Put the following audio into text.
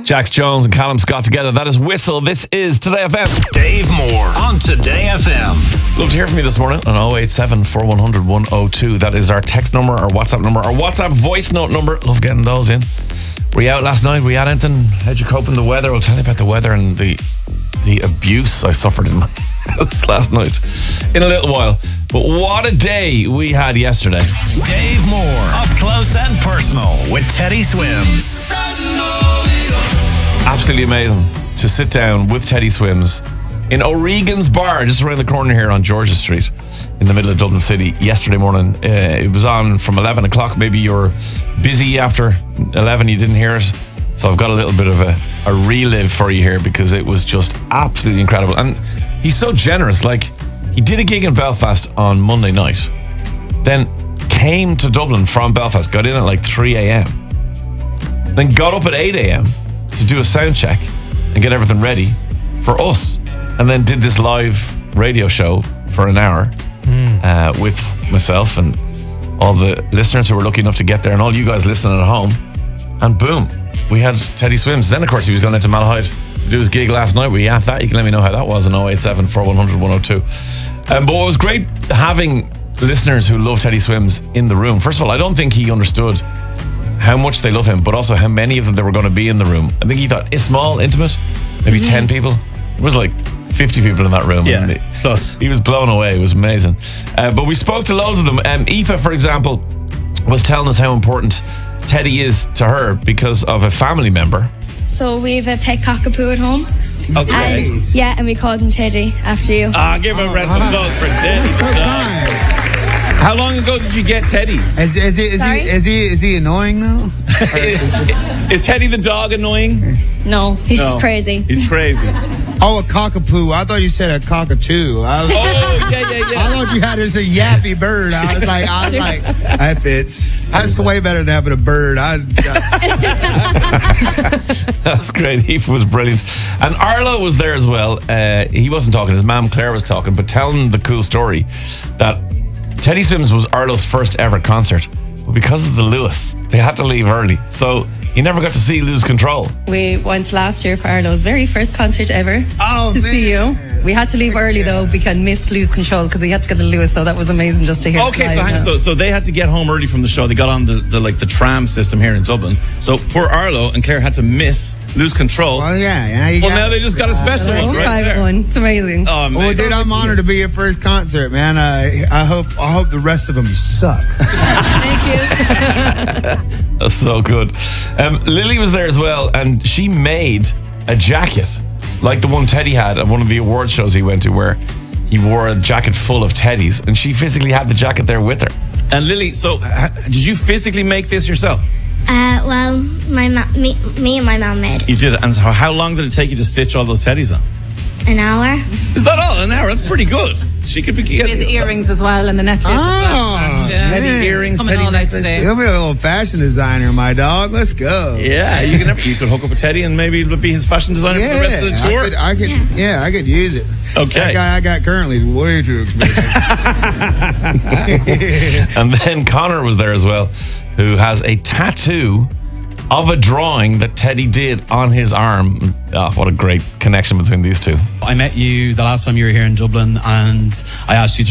Jax Jones and Callum Scott together. That is Whistle. This is Today FM. Dave Moore on Today FM. Love to hear from you this morning on 087 4100 102. That is our text number, our WhatsApp number, our WhatsApp voice note number. Love getting those in. Were you out last night? Were you at anything? How'd you cope in the weather? I'll tell you about the weather and the abuse I suffered in my house last night in a little while. But what a day we had yesterday. Dave Moore, up close and personal with Teddy Swims. Absolutely amazing to sit down with Teddy Swims in O'Regan's Bar, just around the corner here on George's Street in the middle of Dublin City yesterday morning. It was on from 11 o'clock. Maybe you were busy after 11, you didn't hear it. So I've got a little bit of a relive for you here because it was just absolutely incredible. And he's so generous. Like, he did a gig in Belfast on Monday night, then came to Dublin from Belfast, got in at like 3 a.m, then got up at 8 a.m. to do a sound check and get everything ready for us, and then did this live radio show for an hour with myself and all the listeners who were lucky enough to get there and all you guys listening at home. And boom, we had Teddy Swims. Then, of course, he was going into Malahide to do his gig last night. We had that. You can let me know how that was in 087 4100 102. But it was great having listeners who love Teddy Swims in the room. First of all, I don't think he understood how much they love him, but also how many of them there were going to be in the room. I think he thought it's small, intimate, maybe 10 people. It was like 50 people in that room. Yeah, and plus. He was blown away. It was amazing. But we spoke to loads of them. Aoife, for example, was telling us how important Teddy is to her because of a family member. So we have a pet cockapoo at home. Okay. And we called him Teddy after you. Give a round of applause for Teddy. How long ago did you get Teddy? Is he annoying though? Is Teddy the dog annoying? No, he's just crarazy. He's crazy. Oh, a cockapoo. I thought you said a cockatoo. Yeah. I thought you had this a yappy bird. I was like, that fits. That's way better than having a bird. That's great. Aoife was brilliant. And Arlo was there as well. He wasn't talking. His mum Claire was talking, but telling the cool story that Teddy Swims was Arlo's first ever concert. But because of the Lewis, they had to leave early. So he never got to see Lose Control. We went last year for Arlo's very first concert ever to see you. We had to leave early though because missed Lose Control because he had to get the Lewis, so that was amazing just to hear. Okay, so they had to get home early from the show. They got on the tram system here in Dublin. So poor Arlo and Claire had to miss Lose Control. Well, now they just got a special one, right? Private one. It's amazing. Oh, amazing. Well, dude, I'm honored to be your first concert, man. I hope the rest of them suck. Thank you. That's so good. Lily was there as well, and she made a jacket like the one Teddy had at one of the award shows he went to, where he wore a jacket full of Teddies, and she physically had the jacket there with her. And Lily, so did you physically make this yourself? Well, me and my mom made You did. And so how long did it take you to stitch all those Teddies on? an hour. Is that all? An hour? That's pretty good. She could be With the earrings as well and the necklace as well. Teddy earrings, Coming Teddy all out necklace. today. You'll be a little fashion designer, my dog. Let's go. Yeah, you could hook up with Teddy and maybe be his fashion designer for the rest of the tour. I could use it. Okay. That guy I got currently is way too expensive. And then Connor was there as well, who has a tattoo of a drawing that Teddy did on his arm. Oh, what a great connection between these two. I met you the last time you were here in Dublin, and I asked you to